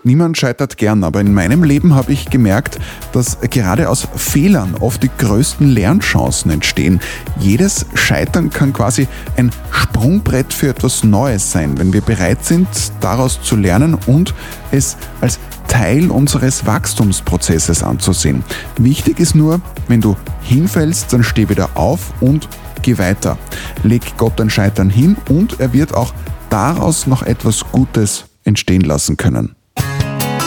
Niemand scheitert gern, aber in meinem Leben habe ich gemerkt, dass gerade aus Fehlern oft die größten Lernchancen entstehen. Jedes Scheitern kann quasi ein Sprungbrett für etwas Neues sein, wenn wir bereit sind, daraus zu lernen und es als Teil unseres Wachstumsprozesses anzusehen. Wichtig ist nur, wenn du hinfällst, dann steh wieder auf und geh weiter. Leg Gott dein Scheitern hin und er wird auch daraus noch etwas Gutes entstehen lassen können.